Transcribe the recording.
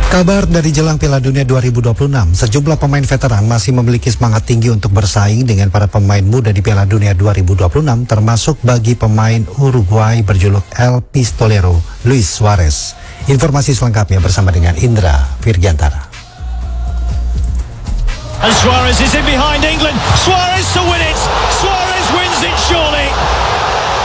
Kabar dari jelang Piala Dunia 2026, sejumlah pemain veteran masih memiliki semangat tinggi untuk bersaing dengan para pemain muda di Piala Dunia 2026, termasuk bagi pemain Uruguay berjuluk El Pistolero, Luis Suarez. Informasi selengkapnya bersama dengan Indra Virgiantara. And Suarez is in behind England. Suarez to win it. Suarez wins it surely.